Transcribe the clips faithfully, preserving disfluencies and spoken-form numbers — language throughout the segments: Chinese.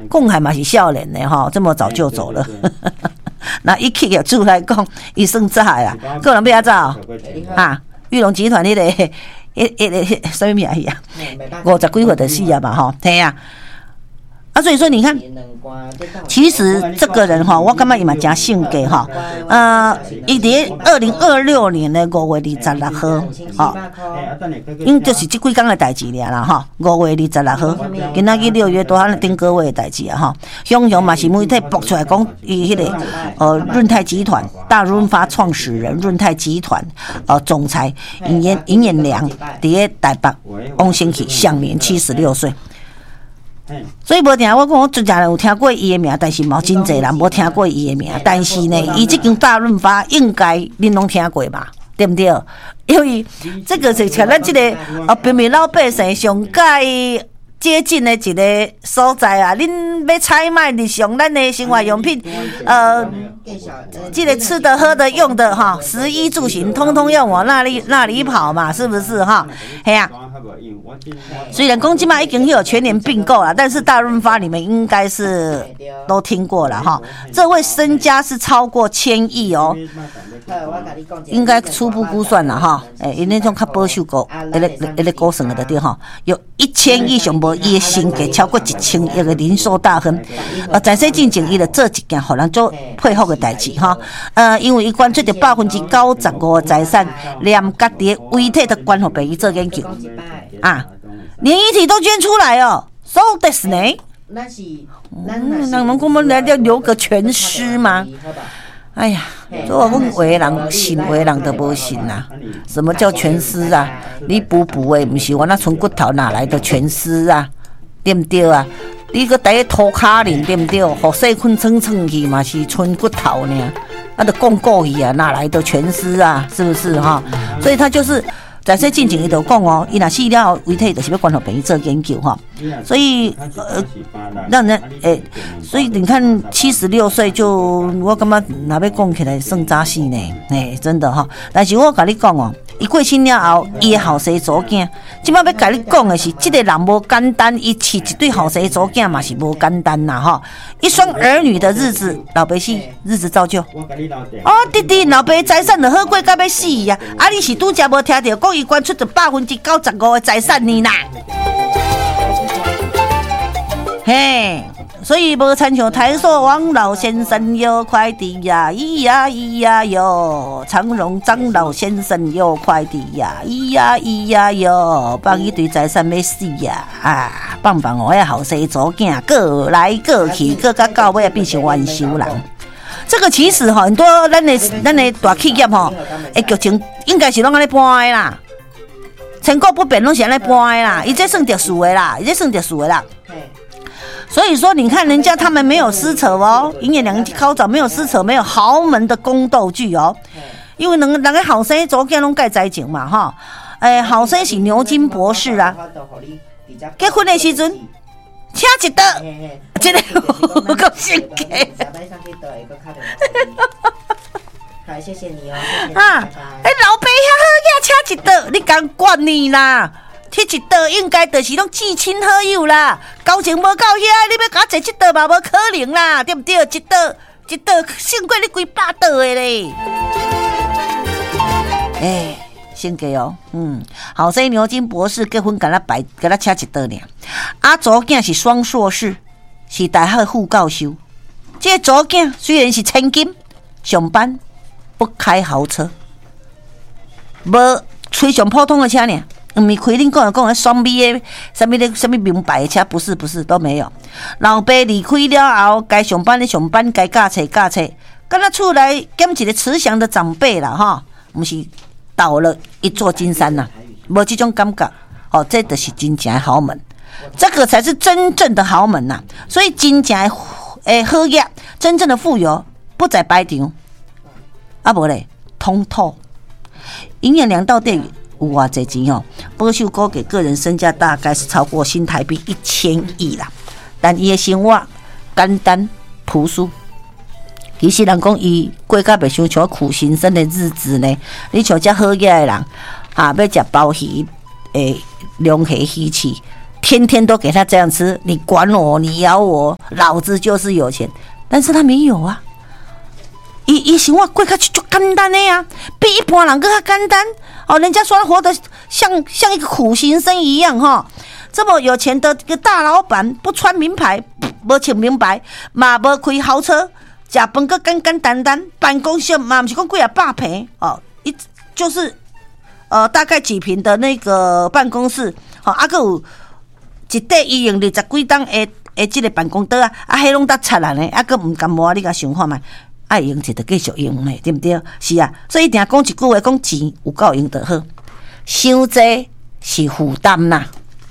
讲还嘛是少年的吼，这么早就走了。那一去也出来讲，伊算早啦，个人要早啊。玉龙集团迄、那个、迄、迄、迄什么名啊？五十几岁就死啊嘛吼，对啊。啊，所以说你看，其实这个人哈，我感觉伊嘛真性格哈。呃，伊伫二零二六年的五月二十六号，哈，因就是这几天的代志尔啦哈。五月二十六号，今仔日六月多，咱顶个月的代志啊哈。雄雄嘛是媒体爆出来讲，伊迄个呃润泰集团大润发创始人润泰集团呃总裁尹彦尹彦良，伫咧台北往生去，享年七十六岁。所以无听我讲，我真正有听过伊的名，但是冇真侪人无听过伊的名。但是呢，伊这间大润发应该恁拢听过吧？对不对？因为这个是像咱这个呃平民老百姓上介接近的一个所在啊。恁要采买日常咱的生活用品，呃，这个吃的、喝的、用的哈，食衣住行，通通要往那里那里跑嘛，是不是哈？嘿呀、啊。虽然公鸡嘛已经有全年并购了，但是大润发你们应该是都听过了哈。这位身家是超过千亿哦，应该初步估算了哈。哎，因那种较保守股，那个那个股算的对哈，有一千亿上无伊的身价超过一千亿的零售大亨。呃，在世进前伊的这几件互人做配合的代志哈。呃，因为伊关注着百分之九十五的财产，连家己的委托都关互别伊做研究。啊，连遗体都捐出来哦 ，so this 呢？嗯，那我们我们来要留个全尸吗？哎呀，做我们为人信为人都不信呐、啊。什么叫全尸啊？你补补的，不是我那纯骨头哪来的全尸啊？对不对啊？你个第一涂骹林对不对？互细菌蹭蹭去嘛是纯骨头呢，那都讲过去啊，哪来的全尸啊？是不是哈？所以他就是。在这进前伊就讲哦，伊若死了后，遗体就是要关互别人做研究哈，所以呃，让人诶、欸，所以你看七十六岁就我感觉若要讲起来算早死呢，诶、欸，真的哈。但是我甲你讲哦，伊过身了后，伊的后生祖囝，即摆要甲你讲的是，这个人无简单，伊饲一对后生祖囝嘛是无简单呐哈。一双儿女的日子，老爸死，日子照旧。哦，弟弟，老爸财产就好过到要死呀！啊，你是拄则无听到讲伊捐出着百分之九十五的财产呢啦？嘿，所以无参像台塑王老先生有快递呀，咿呀咿呀哟；长荣张老先生有快递呀，咿呀咿呀哟，帮一堆财产要死呀！啊，棒棒哦，遐后生祖囝过来过去，过到到尾变成冤仇人。这个其实哈，很多咱的咱的大企业哈，诶，剧情应该是拢安尼搬的啦，成果不变拢是安尼搬的啦，伊这算特殊的啦，伊这算特殊的啦。所以说，你看人家他们没有撕扯哦，营业两高早没有撕扯，没有豪门的宫斗剧哦，因为人人个后生祖囝拢介知情嘛哈，诶，后生是牛津博士啊，结婚的时阵。请一桌，真的有够性格。 好，谢谢你哦。 啊，哎，老爸遐好呀，请一桌，你敢管你啦？迄一桌应该就是拢至亲好友啦，交情无够遐，你要甲我坐一桌嘛，无可能啦，对不对？一桌一桌胜过你几百桌的咧。哎。性格哦，嗯，后生牛津博士结婚，给他摆，给他请一桌呢。啊，祖囝是双硕士，是大学副教授。这祖囝虽然是千金，上班不开豪车，无非常普通的车呢，唔是开恁讲的讲的双 B 的，什么的什么名牌的车，不是不是都没有。老爸离开了后，该上班的上班，该驾车驾车，跟他出来兼一个慈祥的长辈啦，哈，不是。倒了一座金山呐、啊，无这种感觉，哦，这就是真正的豪门，这个才是真正的豪门呐、啊。所以真正的诶好业，真正的富有不在白场，啊无咧通透。营业两道店有偌济钱哦，保守估计个人身价大概是超过新台币一千亿啦。但伊的生活简单朴素。其实人讲伊过甲袂伤像苦行僧的日子呢，你像遮好嘢的人，啊，要食鲍鱼、诶龙虾、鱼翅， 天天都给他这样吃，你管我，你咬我，老子就是有钱。但是他没有啊，伊伊生活过较就简单的呀，比一般人更加简单哦。人家说他活得像像一个苦行僧一样哈、哦，这么有钱的一个大老板，不穿名牌，不穿名牌，嘛不开豪车，吃饭个简简单单，办公室嘛不是讲几啊百平哦，一就是呃大概几平的那个办公室，好、哦，啊个有一块伊用二十几档诶。诶，即个办公桌啊，啊，迄拢搭拆烂诶，啊，佫毋甘摸，你甲想看觅，爱用就得继续用诶，对毋对？是啊，所以一定讲一句话，讲钱有够用就好，伤济是负担呐。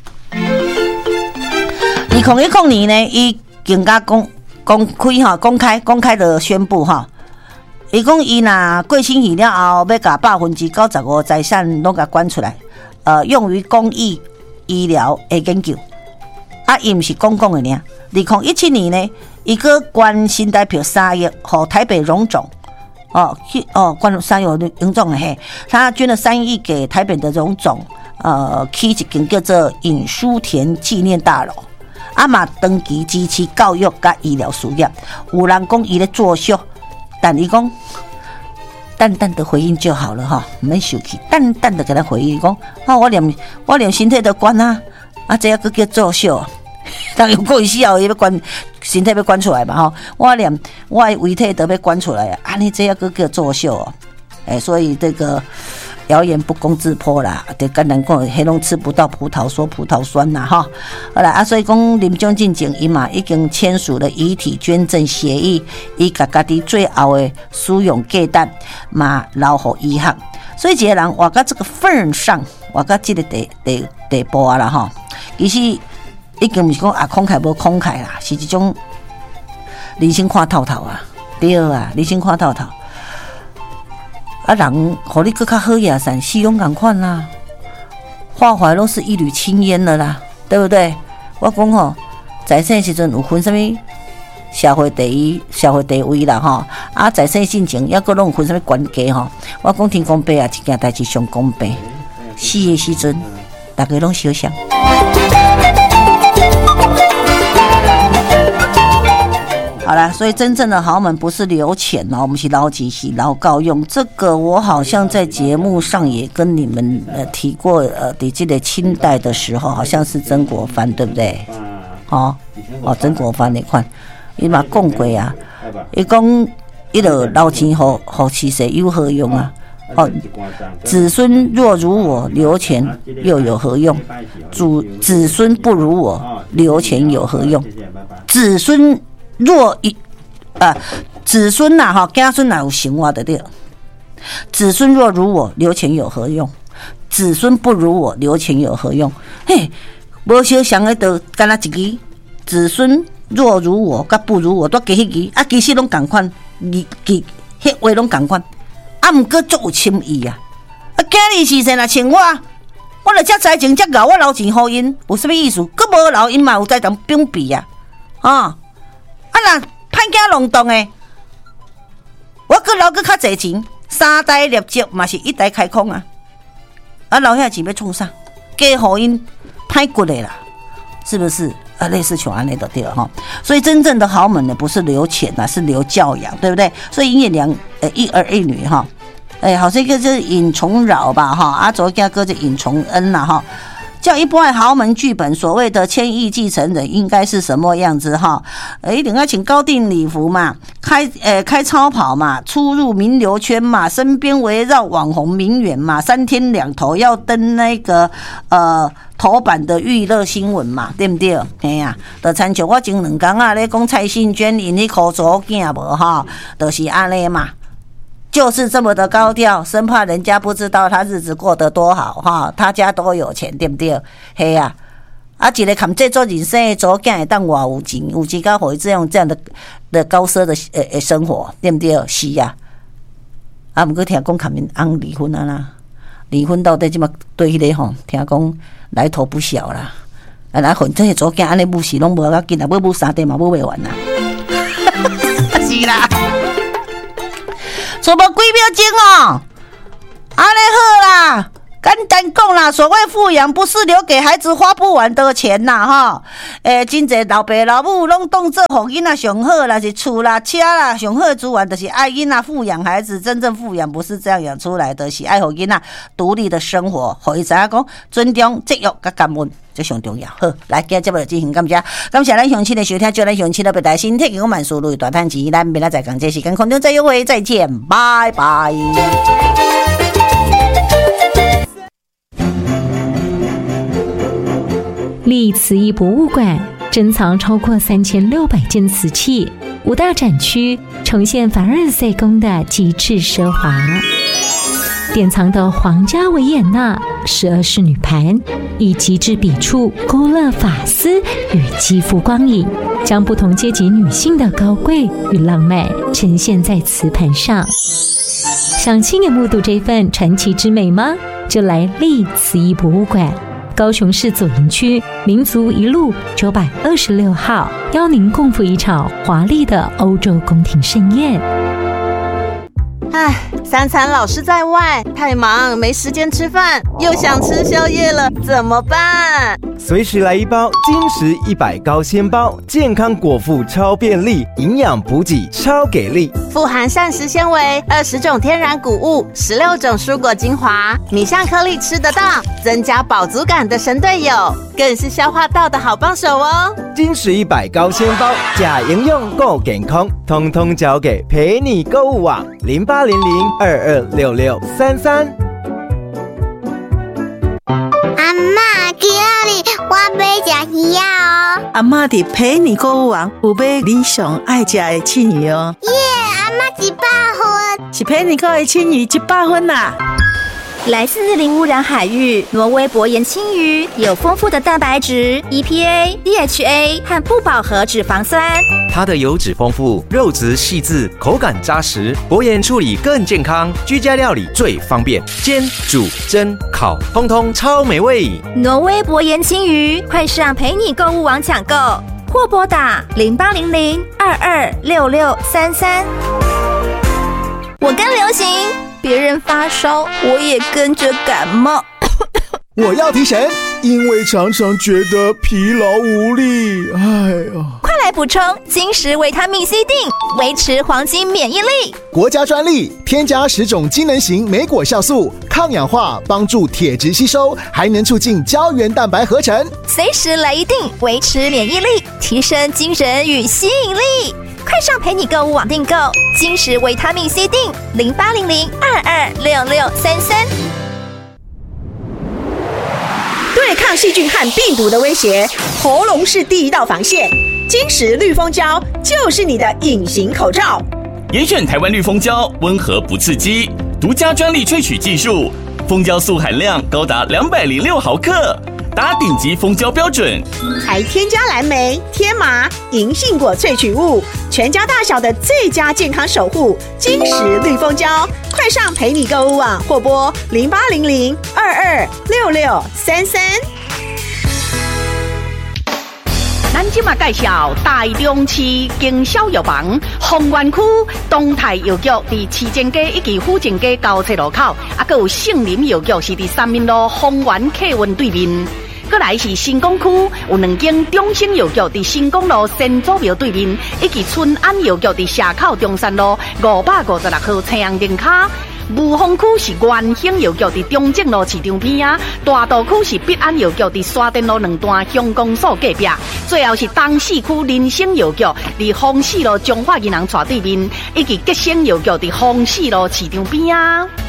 二零一零年呢，伊更加公公开哈，公开公开的宣布哈，伊讲伊若过身去了后，要甲百分之九十五财产拢甲关出来，呃，用于公益医疗的研究。啊，伊毋是公共的尔。二零一七年呢，伊个捐新台币三亿，和台北荣总，哦，去哦，捐三亿荣总嘿，他捐了三亿给台北的荣总，呃，起一间叫做尹书田纪念大楼，啊嘛长期支持教育甲医疗事业。有人讲伊咧作秀，但伊讲淡淡的回应就好了哈，免生气，淡淡的给他回应讲，啊，我连我连身体都捐啊，啊，这个叫作秀。当然过一死后，伊要关身体要关出来嘛吼，我连我的遗体都要关出来啊！安尼这样个叫作秀哦，哎、欸，所以这个谣言不攻自破啦，就简单讲，黑龙吃不到葡萄说葡萄酸呐哈。好啦啊，所以讲临终进前，伊嘛已经签署了遗体捐赠协议，伊甲家己最后的使用价值嘛留互遗憾。所以一个人活到这个份上，活到这个地地地步啊啦哈，其实。已经不是讲啊慷慨无慷慨啦，是一种人生看透透啊，对啊，人生看透透。啊，人互你更较好野善，死拢同款啦，化怀拢是一缕青烟了啦，对不对？我讲吼，在生时阵有分什么社会第一、社会地位啦吼，啊，在生进前抑个拢有分什么关系吼？我讲天公伯啊，一件代志上公平，死的时阵大家拢小想。好啦，所以真正的豪门不是留钱哦，我们是捞钱，是捞够用。这个我好像在节目上也跟你们呃提过，呃，你记得清代的时候，好像是曾国藩，对不对？哦哦，曾国藩那款，伊嘛讲过啊，伊讲伊就捞钱互互其实有何用啊？哦，子孙若如我，留钱又有何用？主子孙不如我，留钱有何用？子孙若一啊，子孙呐哈，家孙哪有生活的对？子孙若如我，留钱有何用？子孙不如我，留钱有何用？嘿，无小想的都干那一句，子孙若如我，甲不如我，都记迄句啊，其实拢同款，记记迄话拢同款，啊，毋过足有深意啊！啊，今日时辰若请我，我著遮财情遮熬，我留钱互因，有啥物意思？佫无留因嘛有在当屏蔽啊，啊！啊，若歹惊弄动诶，我阁留阁较侪钱，三代立积嘛是一代开空啊！啊，留遐钱要创啥？加互因歹骨诶啦，是不是？啊，类似像安尼就对了哈。所以真正的豪门呢，不是留钱啊，是留教养，对不对？所以因两呃一儿一女哈，哎、欸，好像一个就是尹崇饶吧哈，啊，左家哥就尹崇恩啦哈。叫一般的豪门剧本，所谓的千亿继承人应该是什么样子哈？呃，一定要请高定礼服嘛，开呃开超跑嘛，出入名流圈嘛，身边围绕网红名媛嘛，三天两头要登那个呃头版的娱乐新闻嘛，对不对？哎呀，就参照我前两天啊咧讲蔡幸娟因迄苦楚囝无哈，就是安尼嘛。就是这么的高调，生怕人家不知道他日子过得多好哈，他家多有钱，对不对？嘿呀、啊，啊，一个看这做人生的左囝会当偌有钱，有钱到可以这样这样的的高奢的呃呃生活，对不对？是呀、啊，啊，不过听讲他们翁离婚啊啦，离婚到底这么对迄个吼，听讲来头不小啦，啊，来混这些左囝安尼母是拢无要紧啦，要母三代嘛母袂完啦，是啦。差无几秒钟哦，安尼好啦，甲简单讲啦，所谓富养不是留给孩子花不完的钱呐，哈。诶，真侪老爸老母拢当做互囡仔上好啦，是厝啦、车啦，上好资源就是爱囡仔富养孩子。真正富养不是这样养出来的，是爱互囡仔独立的生活，互伊知影讲尊重、节约、甲感恩。这上重要。好，来，今日节目就进行感谢，感谢咱乡亲的收听，祝咱乡亲的别担心，天气万事如意，大赚钱。咱明仔载讲这时间空中再约会，再见，拜拜。 立慈义博物馆珍藏超过三千六百件瓷器，五大展区呈现凡尔赛宫的极致奢华。典藏的皇家维也纳十二仕女盘，以极致笔触勾勒发丝与肌肤光影，将不同阶级女性的高贵与浪漫呈现在瓷盘上。想亲眼目睹这份传奇之美吗？就来立慈义博物馆，高雄市左营区民族一路九百二十六号，邀您共赴一场华丽的欧洲宫廷盛宴。 唉，三餐老是在外，太忙没时间吃饭，又想吃宵夜了，怎么办？ 随时来一包金石一百高纤包，健康果腹超便利，营养补给超给力， 富含膳食纤维、二十种天然谷物、十六种蔬果精华，米香颗粒吃得到，增加饱足感的神队友，更是消化道的好帮手哦。 金石一百高纤包，假营养够健康，通通交给陪你购物网零八零零二二六六三三。 阿嬷，今日我要吃鱼哦。 阿嬷伫陪你购物网有买你上爱吃的青鱼哦。 耶，阿嬷一百分， 是陪你购的青鱼一百分啦。 来自零污染海域，挪威薄盐青鱼有丰富的蛋白质、E P A、D H A 和不饱和脂肪酸。 它的油脂丰富，肉质细致，口感扎实，薄盐处理更健康，居家料理最方便，煎、煮、蒸、烤，通通超美味。 挪威薄盐青鱼，快上陪你购物网抢购，或拨打零八零零二二六六三三。我跟流行。别人发烧，我也跟着感冒。 我要提神，因为常常觉得疲劳无力。哎呀， 快来补充金石维他命 C 锭，维持黄金免疫力。 国家专利，添加十种机能型莓果酵素，抗氧化，帮助铁质吸收，还能促进胶原蛋白合成。 随时来一锭，维持免疫力，提升精神与吸引力。快上陪你购物网订购金石维他命 C 锭零八零零二二六六三三。 对抗细菌和病毒的威胁，喉咙是第一道防线。金石绿蜂胶就是你的隐形口罩。 严选台湾绿蜂胶，温和不刺激，独家专利萃取技术，蜂胶素含量高达两百零六毫克。达顶级蜂胶标准， 还添加蓝莓、天麻、银杏果萃取物，全家大小的最佳健康守护。金石绿蜂胶，快上陪你购物网或拨零八零零二二六六三三。 咱今嘛介绍台中市经销药房丰原区东泰药局，伫市前街以及府前街交叉路口，啊，还有杏林药局是伫三民路丰原客运对面。再来是新港区有两间中兴药局伫新港路先祖庙对面，以及春安药局伫社口中山路五百五十六号青阳灯卡。雾峰区是元兴药局伫中正路市场边啊，大道区是必安药局伫沙田路两段乡公所隔壁，最后是东市区林生药局伫丰市路中华银行斜对面，以及吉生药局伫丰市路市场边啊。